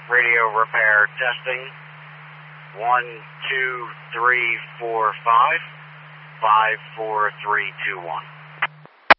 Radio repair testing. 1, 2, 3, 4, 5. 5, 4, 3, 2, 1.